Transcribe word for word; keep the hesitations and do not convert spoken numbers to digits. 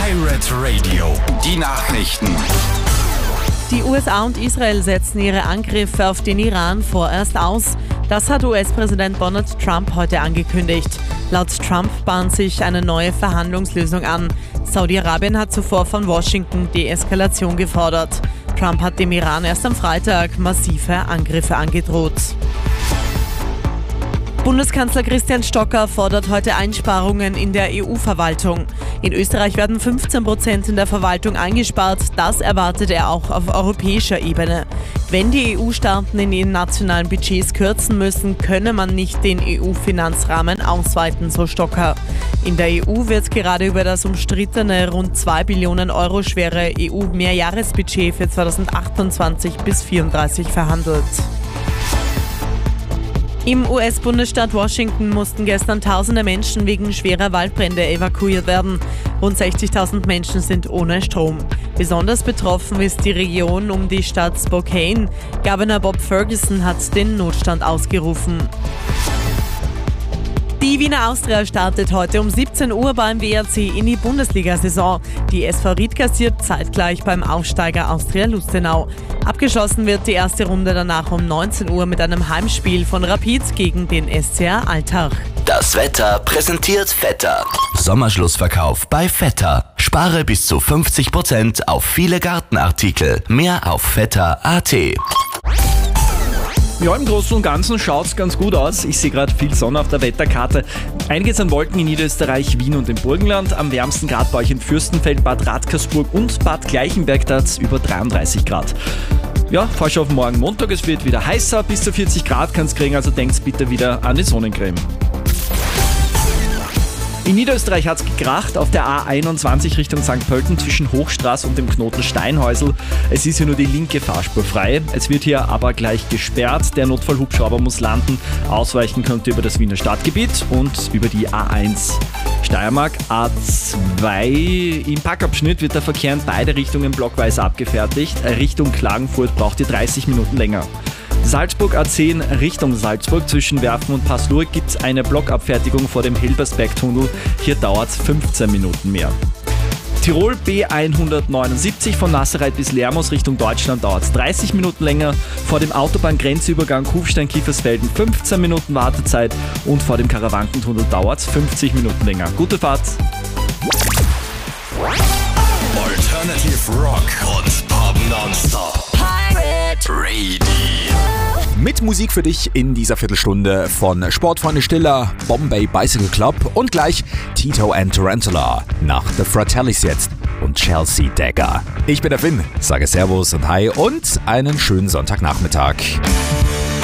Pirate Radio, die Nachrichten. Die U S A und Israel setzen ihre Angriffe auf den Iran vorerst aus. Das hat U S-Präsident Donald Trump heute angekündigt. Laut Trump bahnt sich eine neue Verhandlungslösung an. Saudi-Arabien hat zuvor von Washington Deeskalation gefordert. Trump hat dem Iran erst am Freitag massive Angriffe angedroht. Bundeskanzler Christian Stocker fordert heute Einsparungen in der E U-Verwaltung. In Österreich werden fünfzehn Prozent in der Verwaltung eingespart. Das erwartet er auch auf europäischer Ebene. Wenn die E U-Staaten in ihren nationalen Budgets kürzen müssen, könne man nicht den E U-Finanzrahmen ausweiten, so Stocker. In der E U wird gerade über das umstrittene rund zwei Billionen Euro schwere E U-Mehrjahresbudget für zweitausendachtundzwanzig bis vierunddreißig verhandelt. Im U S-Bundesstaat Washington mussten gestern tausende Menschen wegen schwerer Waldbrände evakuiert werden. Rund sechzigtausend Menschen sind ohne Strom. Besonders betroffen ist die Region um die Stadt Spokane. Governor Bob Ferguson hat den Notstand ausgerufen. Die Wiener Austria startet heute um siebzehn Uhr beim W R C in die Bundesliga-Saison. Die S V Ried kassiert zeitgleich beim Aufsteiger Austria Lustenau. Abgeschlossen wird die erste Runde danach um neunzehn Uhr mit einem Heimspiel von Rapid gegen den S C R Altach. Das Wetter präsentiert Vetter. Sommerschlussverkauf bei Vetter. Spare bis zu fünfzig Prozent auf viele Gartenartikel. Mehr auf vetter punkt a t. Ja, im Großen und Ganzen schaut es ganz gut aus. Ich sehe gerade viel Sonne auf der Wetterkarte. Einiges an Wolken in Niederösterreich, Wien und im Burgenland. Am wärmsten Grad bei euch in Fürstenfeld, Bad Radkersburg und Bad Gleichenberg, da hat's über dreiunddreißig Grad. Ja, Vorschau auf morgen Montag, es wird wieder heißer, bis zu vierzig Grad kann es kriegen, also denkt bitte wieder an die Sonnencreme. In Niederösterreich hat es gekracht auf der A einundzwanzig Richtung Sankt Pölten zwischen Hochstraße und dem Knoten Steinhäusl. Es ist hier nur die linke Fahrspur frei. Es wird hier aber gleich gesperrt. Der Notfallhubschrauber muss landen. Ausweichen könnt ihr über das Wiener Stadtgebiet und über die A eins. Steiermark A zwei. Im Packabschnitt wird der Verkehr in beide Richtungen blockweise abgefertigt. Richtung Klagenfurt braucht ihr dreißig Minuten länger. Salzburg A zehn Richtung Salzburg zwischen Werfen und Passluhr gibt es eine Blockabfertigung vor dem Hilbersbergtunnel. Hier dauert es fünfzehn Minuten mehr. Tirol B hundertneunundsiebzig von Nasserreit bis Lermos Richtung Deutschland dauert es dreißig Minuten länger. Vor dem Autobahngrenzübergang Kufstein-Kiefersfelden fünfzehn Minuten Wartezeit und vor dem Karawankentunnel dauert es fünfzig Minuten länger. Gute Fahrt! Alternative Rock und Pop Nonstop. Pirate Radio. Mit Musik für dich in dieser Viertelstunde von Sportfreunde Stiller, Bombay Bicycle Club und gleich Tito and Tarantula. Nach The Fratellis jetzt und Chelsea Dagger. Ich bin der Finn, sage Servus und Hi und einen schönen Sonntagnachmittag.